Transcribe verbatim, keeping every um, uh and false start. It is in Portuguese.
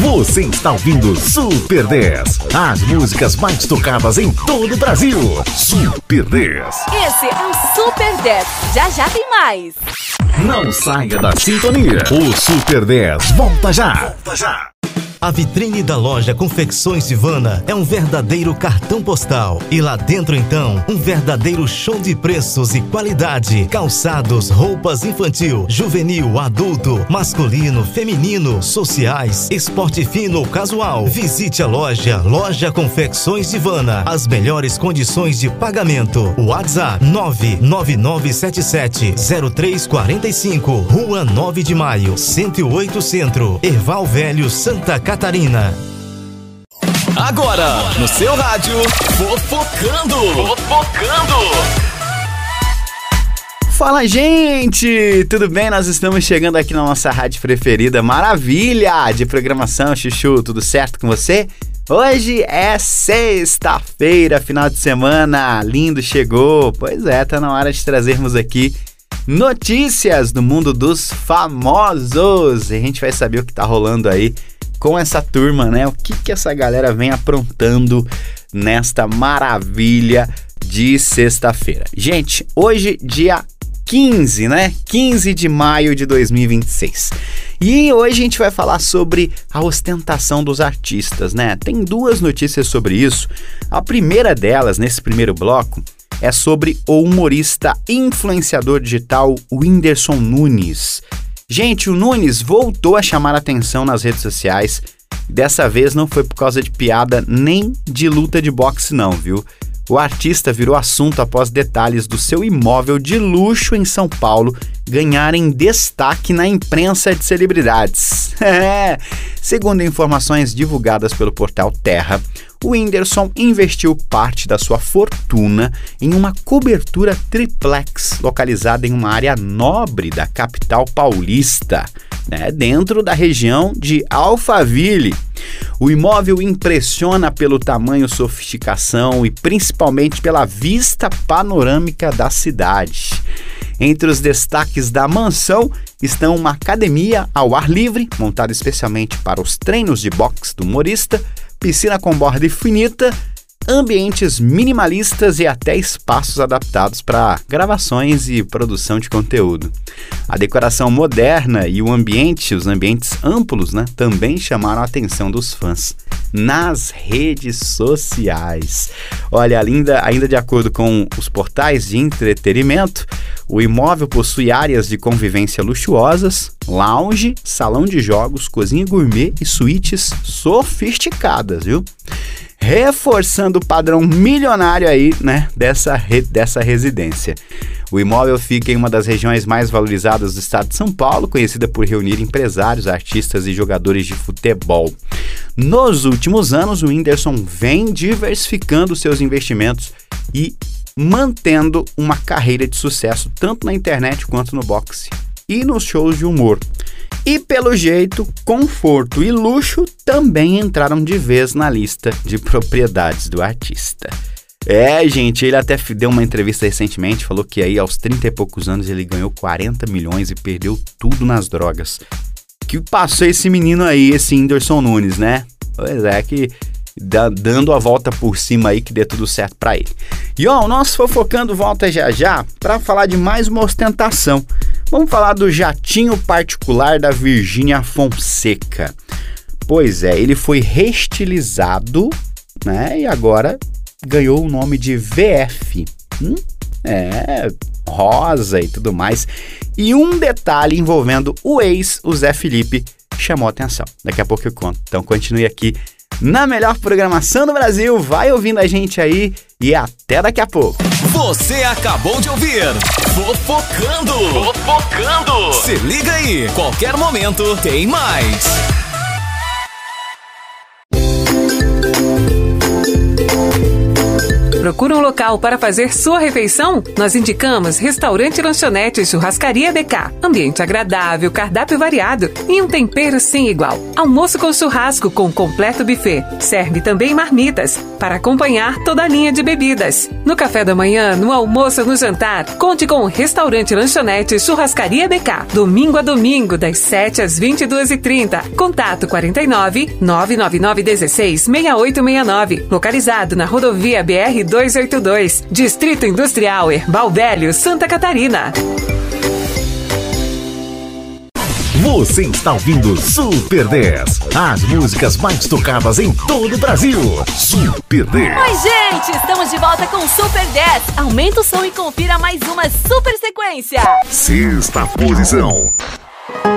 Você está ouvindo Super dez, as músicas mais tocadas em todo o Brasil. Super dez. Esse é o Super dez. Já já tem mais. Não saia da sintonia. O Super dez volta já. Volta já. A vitrine da loja Confecções Ivana é um verdadeiro cartão postal. E lá dentro, então, um verdadeiro show de preços e qualidade. Calçados, roupas infantil, juvenil, adulto, masculino, feminino, sociais, esporte fino ou casual. Visite a loja Loja Confecções Ivana. As melhores condições de pagamento. WhatsApp nove nove nove sete sete zero três quatro cinco. Rua nove de Maio, cento e oito Centro. Erval Velho, Santa Catarina. Agora, no seu rádio, Fofocando. Fofocando. Fala, gente! Tudo bem? Nós estamos chegando aqui na nossa rádio preferida. Maravilha de programação, Chuchu. Tudo certo com você? Hoje é sexta-feira, final de semana. Lindo, chegou. Pois é, tá na hora de trazermos aqui notícias do mundo dos famosos. E a gente vai saber o que tá rolando aí com essa turma, né? O que que essa galera vem aprontando nesta maravilha de sexta-feira. Gente, hoje dia quinze, né? quinze de maio de dois mil e vinte e seis. E hoje a gente vai falar sobre a ostentação dos artistas, né? Tem duas notícias sobre isso. A primeira delas, nesse primeiro bloco, é sobre o humorista influenciador digital Whindersson Nunes. Gente, o Nunes voltou a chamar a atenção nas redes sociais. Dessa vez não foi por causa de piada nem de luta de boxe não, viu? O artista virou assunto após detalhes do seu imóvel de luxo em São Paulo ganharem destaque na imprensa de celebridades. Segundo informações divulgadas pelo portal Terra, o Whindersson investiu parte da sua fortuna em uma cobertura triplex localizada em uma área nobre da capital paulista, né, dentro da região de Alphaville. O imóvel impressiona pelo tamanho, sofisticação e principalmente pela vista panorâmica da cidade. Entre os destaques da mansão estão uma academia ao ar livre, montada especialmente para os treinos de boxe do humorista, piscina com borda infinita, ambientes minimalistas e até espaços adaptados para gravações e produção de conteúdo. A decoração moderna e o ambiente, os ambientes amplos, né, também chamaram a atenção dos fãs nas redes sociais. Olha, ainda, ainda de acordo com os portais de entretenimento, o imóvel possui áreas de convivência luxuosas, lounge, salão de jogos, cozinha gourmet e suítes sofisticadas, viu? Reforçando o padrão milionário aí, né, dessa, re, dessa residência. O imóvel fica em uma das regiões mais valorizadas do estado de São Paulo, conhecida por reunir empresários, artistas e jogadores de futebol. Nos últimos anos, o Whindersson vem diversificando seus investimentos e mantendo uma carreira de sucesso tanto na internet quanto no boxe e nos shows de humor. E pelo jeito, conforto e luxo também entraram de vez na lista de propriedades do artista. É, gente, ele até deu uma entrevista recentemente, falou que aí aos trinta e poucos anos ele ganhou quarenta milhões e perdeu tudo nas drogas. Que passou esse menino aí, esse Whindersson Nunes, né? Pois é, que dá, dando a volta por cima aí que dê tudo certo pra ele. E ó, o nosso Fofocando volta já já pra falar de mais uma ostentação. Vamos falar do jatinho particular da Virgínia Fonseca. Pois é, ele foi reestilizado, né? E agora ganhou o nome de V F. Hum? É, rosa e tudo mais. E um detalhe envolvendo o ex, o Zé Felipe, chamou a atenção. Daqui a pouco eu conto. Então continue aqui na melhor programação do Brasil. Vai ouvindo a gente aí e até daqui a pouco. Você acabou de ouvir Fofocando. Fofocando. Se liga aí, qualquer momento tem mais. Procura um local para fazer sua refeição? Nós indicamos Restaurante Lanchonete Churrascaria B K. Ambiente agradável, cardápio variado e um tempero sem igual. Almoço com churrasco com completo buffet. Serve também marmitas para acompanhar toda a linha de bebidas. No café da manhã, no almoço ou no jantar, conte com o Restaurante Lanchonete Churrascaria B K. Domingo a domingo, das sete às vinte e duas e trinta. Contato quarenta e nove, nove nove nove um seis, seis oito seis nove. Localizado na rodovia B R duzentos e oitenta e dois. Distrito Industrial Herbal Velho, Santa Catarina. Você está ouvindo Super dez. As músicas mais tocadas em todo o Brasil. Super dez. Oi, gente! Estamos de volta com Super dez. Aumenta o som e confira mais uma super sequência. Sexta posição.